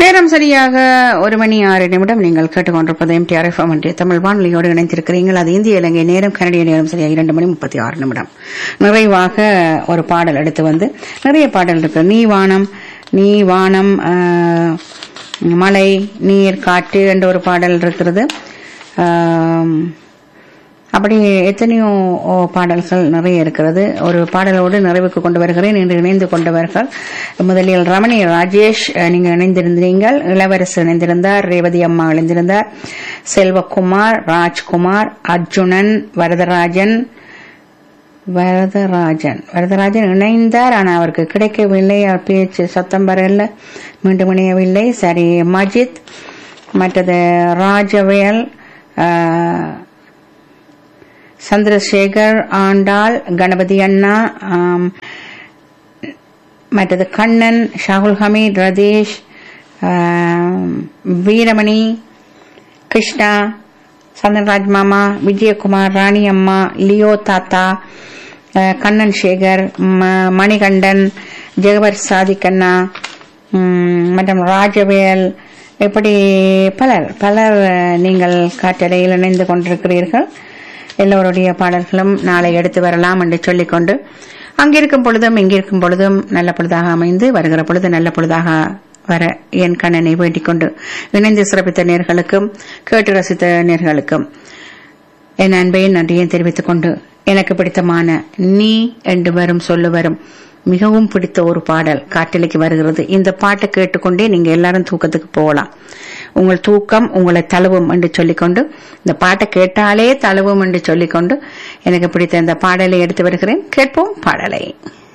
நேரம் சரியாக 1:06 நீங்கள் கேட்டுக்கொண்டிருப்பது எம்டிஆர் எஃப்எம் என்ற தமிழ் வானொலியோடு இணைந்திருக்கிறீர்கள். அது இந்திய இலங்கை நேரம், கனடிய நேரம் சரியாக 2:36. நிறைவாக ஒரு பாடல் எடுத்து வந்து, நிறைய பாடல் இருக்கு. நீ வானம் மழை நீர் காற்று என்ற ஒரு பாடல் இருக்கிறது. அப்படி எத்தனையோ பாடல்கள் நிறைய இருக்கிறது. ஒரு பாடலோடு நிறைவுக்கு கொண்டு வருகிறேன். இன்று இணைந்து கொண்டவர்கள் முதலில் ரமணி ராஜேஷ், நீங்க இணைந்திருந்தீர்கள். இளவரசு இணைந்திருந்தார். ரேவதி அம்மா இணைந்திருந்தார். செல்வகுமார், ராஜ்குமார், அர்ஜுனன், வரதராஜன் இணைந்தார். ஆனால் அவருக்கு கிடைக்கவில்லை. அவர் பேச்சு சத்தம் வரல, மீண்டும் இணையவில்லை. சரி, மஜித், மற்றது ராஜவேல், சந்திரசேகர், ஆண்டாள், கணபதி அண்ணா, மற்றது கண்ணன், ஷாகுல் ஹமீத், ரதீஷ், வீரமணி, கிருஷ்ணா, சந்திரராஜ் மாமா, விஜயகுமார், ராணி அம்மா, லியோ தாத்தா, கண்ணன் சேகர், மணிகண்டன், ஜெகவர் சாதிக்கண்ணா மற்றும் ராஜவேல், இப்படி பலர் நீங்கள் காற்றலையில் இணைந்து கொண்டிருக்கிறீர்கள். எல்லோருடைய பாடல்களும் நாளை எடுத்து வரலாம் என்று சொல்லிக்கொண்டு, அங்கிருக்கும் பொழுதும் இங்கிருக்கும் பொழுதும் நல்ல பொழுதாக அமைந்து, வருகிற பொழுது நல்ல பொழுதாக வர என் கண்ணனை வேண்டிக் கொண்டு, இணைந்து சிறப்பித்த நேர்களுக்கும் கேட்டு ரசித்த நேர்களுக்கும் என் அன்பையும் நன்றியை தெரிவித்துக் கொண்டு, எனக்கு பிடித்தமான நீ என்று வரும் சொல்லு வரும் மிகவும் பிடித்த ஒரு பாடல் காற்றலைக்கு வருகிறது. இந்த பாட்டை கேட்டுக்கொண்டே நீங்க எல்லாரும் தூக்கத்துக்கு போகலாம். உங்கள் தூக்கம் உங்களை தழுவும் என்று சொல்லிக்கொண்டு, இந்த பாட்டை கேட்டாலே தழுவும் என்று சொல்லிக்கொண்டு, எனக்கு பிடித்த இந்த பாடலை எடுத்து வருகிறேன். கேட்போம் பாடலை.